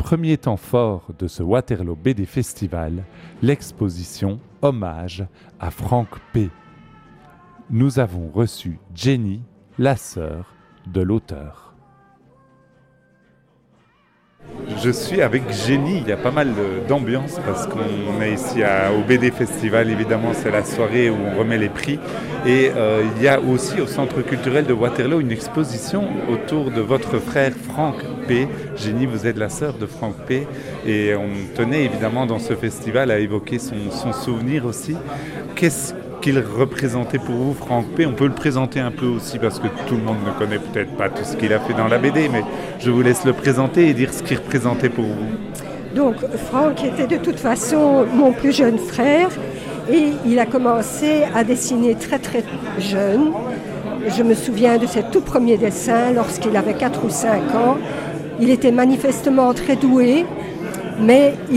premier temps fort de ce Waterloo BD Festival, l'exposition Hommage à Franck P. Nous avons reçu Jenny, la sœur de l'auteur. Je suis avec Jenny, il y a pas mal d'ambiance parce qu'on est ici au BD Festival, évidemment c'est la soirée où on remet les prix et il y a aussi au Centre culturel de Waterloo une exposition autour de votre frère Franck P. Jenny, vous êtes la sœur de Franck P. et on tenait évidemment dans ce festival à évoquer son souvenir aussi. Qu'est-ce qu'il représentait pour vous, Franck P? On peut le présenter un peu aussi parce que tout le monde ne connaît peut-être pas tout ce qu'il a fait dans la BD, mais je vous laisse le présenter et dire ce qu'il représentait pour vous. Donc Franck était de toute façon mon plus jeune frère et il a commencé à dessiner très très jeune. Je me souviens de ses tout premiers dessins lorsqu'il avait 4 ou 5 ans. Il était manifestement très doué, mais